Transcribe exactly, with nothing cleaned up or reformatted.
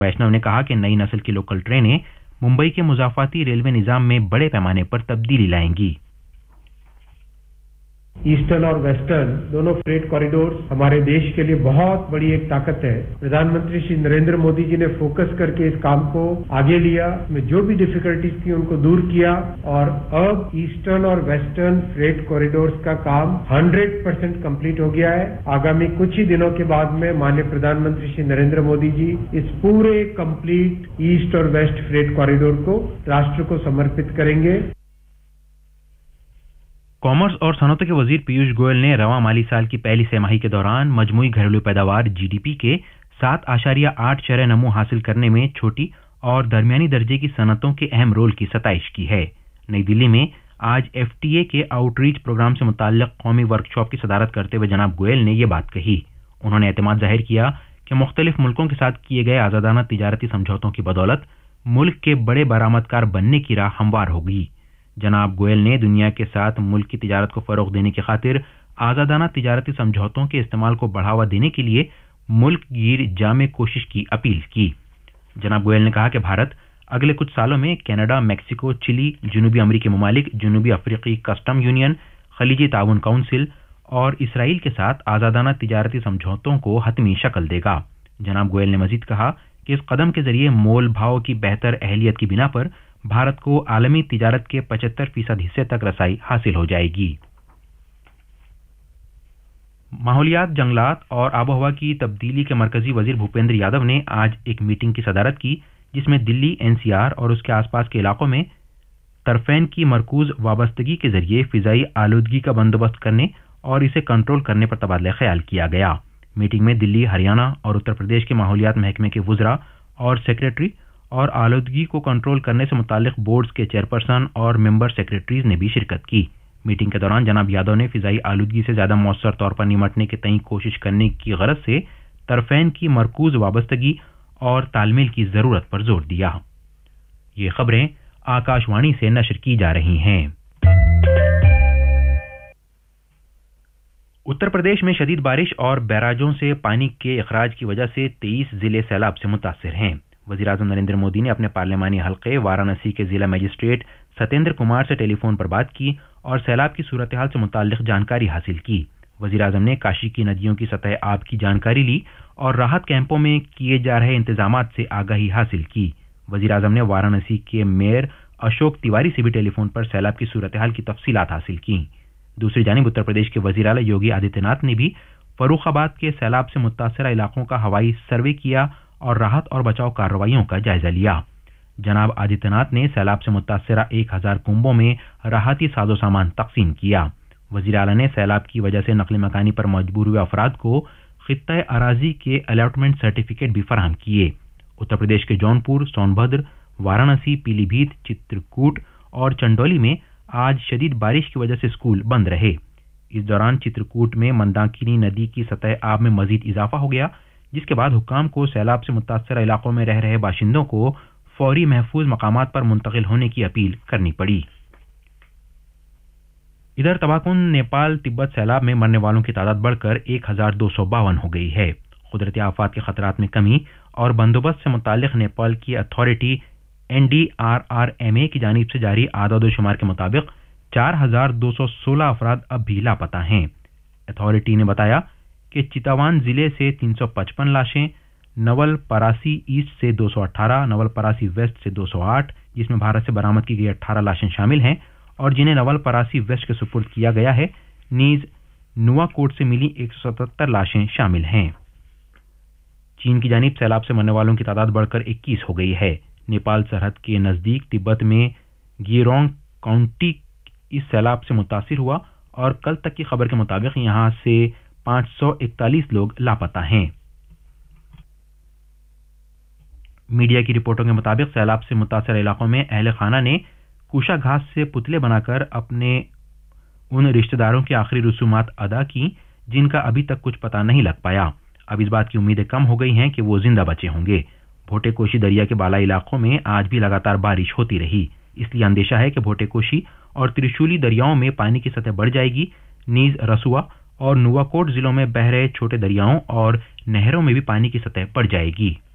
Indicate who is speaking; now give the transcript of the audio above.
Speaker 1: वैष्णव ने कहा कि नई नस्ल की लोकल ट्रेनें मुंबई के मुजाफाती रेलवे निजाम में बड़े पैमाने पर तब्दीली लाएंगी।
Speaker 2: ईस्टर्न और वेस्टर्न दोनों फ्रेट कॉरिडोर हमारे देश के लिए बहुत बड़ी एक ताकत है। प्रधानमंत्री श्री नरेंद्र मोदी जी ने फोकस करके इस काम को आगे लिया, में जो भी डिफिकल्टीज थी उनको दूर किया और अब ईस्टर्न और वेस्टर्न फ्रेट कॉरिडोर्स का काम सौ परसेंट कंप्लीट हो गया है। आगामी कुछ ही दिनों के बाद में माननीय प्रधानमंत्री श्री नरेंद्र मोदी जी इस पूरे कंप्लीट ईस्ट और वेस्ट फ्रेट कॉरिडोर को राष्ट्र को समर्पित करेंगे।
Speaker 1: कॉमर्स और सनअत के वजीर पीयूष गोयल ने रवां माली साल की पहली तिमाही के दौरान मजमूई घरेलू पैदावार जीडीपी के सात आशारिया आठ शरह नमू हासिल करने में छोटी और दरमियानी दर्जे की सनअतों के अहम रोल की सताइश की है। नई दिल्ली में आज एफटीए के आउटरीच प्रोग्राम से मुताल्लिक कौमी वर्कशॉप की सदारत करते हुए जनाब गोयल ने यह बात कही। उन्होंने एतमाद जाहिर किया कि मुख्तलिफ मुल्कों के साथ किए गए आज़ादाना तिजारती समझौतों की बदौलत मुल्क के बड़े बरामदकार बनने की राह हमवार होगी। जनाब गोयल ने दुनिया के साथ मुल्क की तिजारत को फरोग देने की खातिर आज़ादाना तिजारती समझौतों के इस्तेमाल को बढ़ावा देने के लिए मुल्क गिर जामे कोशिश की अपील की। जनाब गोयल ने कहा कि भारत अगले कुछ सालों में कनाडा, मैक्सिको, चिली, जनूबी अमरीकी ममालिक, जनूबी अफ्रीकी कस्टम यूनियन, खलीजी ताउन काउंसिल और इसराइल के साथ आज़ादाना तिजारती समझौतों को हतमी शक्ल देगा। जनाब गोयल ने मजीद कहा कि इस कदम के जरिए मोल भाव की बेहतर अहलियत की बिना पर भारत को आलमी तिजारत के पचहत्तर फीसद हिस्से तक रसाई हासिल हो जाएगी। माहौलियात, जंगलात और आबोहवा की तब्दीली के मरकजी वजीर भूपेंद्र यादव ने आज एक मीटिंग की सदारत की, जिसमें दिल्ली, एनसीआर और उसके आसपास के इलाकों में तरफेन की मरकूज वाबस्तगी के जरिए फिजाई आलूदगी का बंदोबस्त करने और इसे कंट्रोल करने पर तबादला ख्याल किया गया। मीटिंग में दिल्ली, हरियाणा और उत्तर प्रदेश के माहौलियात महकमे के वुज़रा और सेक्रेटरी और आलूदगी को कंट्रोल करने से मुतालिक बोर्ड्स के चेयरपर्सन और मेंबर सेक्रेटरीज ने भी शिरकत की। मीटिंग के दौरान जनाब यादव ने फिजाई आलूदगी से ज्यादा मौसर तौर पर निमटने के तई कोशिश करने की गरज से तरफेन की मरकूज वाबस्तगी और तालमेल की जरूरत पर जोर दिया। ये खबरें आकाशवाणी से नशर की जा रही हैं। उत्तर प्रदेश में शदीद बारिश और बैराजों से पानी के अखराज की वजह से तेईस जिले सैलाब से मुतासिर हैं। वज़ीर-ए-आज़म नरेंद्र मोदी ने अपने पार्लिमानी हल्के वाराणसी के जिला मजिस्ट्रेट सत्येंद्र कुमार से टेलीफोन पर बात की और सैलाब की सूरत हाल से मुताल्लिक जानकारी हासिल की। वज़ीर-ए-आज़म ने काशी की नदियों की सतह आब की जानकारी ली और राहत कैंपों में किए जा रहे इंतजामात से आगाही हासिल की। वज़ीर-ए-आज़म ने वाराणसी के मेयर अशोक तिवारी से भी टेलीफोन पर सैलाब की सूरत हाल की तफसीलात हासिल की। दूसरी जानिब उत्तर प्रदेश के वज़ीर आला योगी आदित्यनाथ ने भी फर्रुखाबाद के सैलाब से मुतासरा इलाकों का हवाई सर्वे किया और राहत और बचाव कार्रवाइयों का जायजा लिया। जनाब आदित्यनाथ ने सैलाब से मुतासरा एक हजार कुंबों में राहती साजो सामान तकसीम किया। वज़ीर आला ने सैलाब की वजह से नकल मकानी पर मजबूर हुए अफराद को खित्ता अराजी के अलॉटमेंट सर्टिफिकेट भी फराहम किए। उत्तर प्रदेश के जौनपुर, सोनभद्र, वाराणसी, पीलीभीत, चित्रकूट और चंदौली में आज शदीद बारिश की वजह से स्कूल बंद रहे। इस दौरान चित्रकूट में मंदाकिनी नदी की सतह आब में मजीद इजाफा हो गया, जिसके बाद हुक्काम को सैलाब से मुतासरा इलाकों में रह रहे बाशिंदों को फौरी महफूज मकामात पर मुंतकिल होने की अपील करनी पड़ी। इधर तबाकुन नेपाल तिब्बत सैलाब में मरने वालों की तादाद बढ़कर एक हजार दो सौ बावन हो गई है। कुदरती आफात के खतरात में कमी और बंदोबस्त से मुतालिक नेपाल की authority N D R R M A की जानिब से जारी आदाद शुमार के मुताबिक चार हजार दो सौ सोलह अफराद अब भी लापता हैं। अथॉरिटी ने बताया कि चितवान जिले से तीन सौ पचपन लाशें, नवल परासी ईस्ट से दो सौ अठारह, नवल परासी वेस्ट से दो सौ आठ, जिसमें भारत से बरामद की गई अठारह लाशें शामिल हैं और जिन्हें नवल परासी वेस्ट के सुपुर्द किया गया है, नीज नुआकोट से मिली एक सौ सतहत्तर लाशें शामिल हैं। चीन की जानिब सैलाब से मरने वालों की तादाद बढ़कर इक्कीस हो गई है। नेपाल सरहद के नजदीक तिब्बत में गिरोंग काउंटी इस सैलाब से मुतासिर हुआ और कल तक की खबर के मुताबिक यहां से पांच सौ इकतालीस लोग लापता हैं। मीडिया की रिपोर्टों के मुताबिक सैलाब से मुतासर इलाकों में अहले खाना ने कुशा घास से पुतले बनाकर अपने उन रिश्तेदारों की आखिरी रसूमात अदा की जिनका अभी तक कुछ पता नहीं लग पाया। अब इस बात की उम्मीदें कम हो गई हैं कि वो जिंदा बचे होंगे। भोटे कोशी दरिया के बालाई इलाकों में आज भी लगातार बारिश होती रही, इसलिए अंदेशा है कि भोटे कोशी और त्रिशूली दरियाओं में पानी की सतह बढ़ जाएगी। नीज, रसुआ और नुआकोट जिलों में बह रहे छोटे दरियाओं और नहरों में भी पानी की सतह बढ़ जाएगी।